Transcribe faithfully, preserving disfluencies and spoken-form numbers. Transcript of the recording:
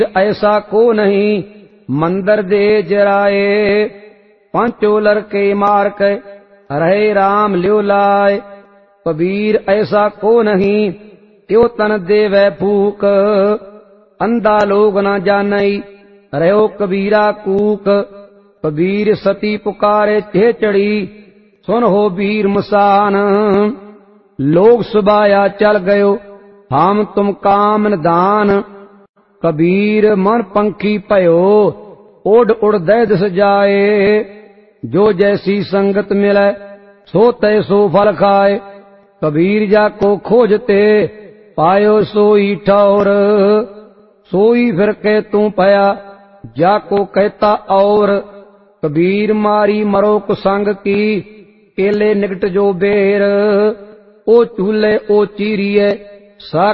ऐसा को नहीं मंदिर दे जराए। पांचों लड़के मार के रहे राम ल्यो लाए। कबीर ऐसा को नहीं त्यो तन देवै फूक। अंधा लोग न जानई रहो कबीरा कूक। कबीर सती पुकारे छे चढ़ी सुन हो वीर मसान। लोग सुबाया चल गयो हम तुम काम दान। कबीर मन पंखी पयो उड़ उड़ दे दिस जाए। जो जैसी संगत मिले सो तैसो फल खाए। कबीर जाको खोजते पायो सोई ठौर। सोई फिर के तू पया जाको कहता और। कबीर मारी मरो कुसंग की केले निकट जो बेर। ओ चूल्हे ओ चीरिए सा